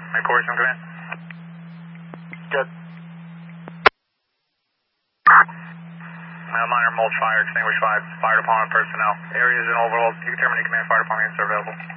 My course, come in. Good. Minor mulch fire, extinguish 5, fire department personnel. Areas and overall, determining command fire department units are available.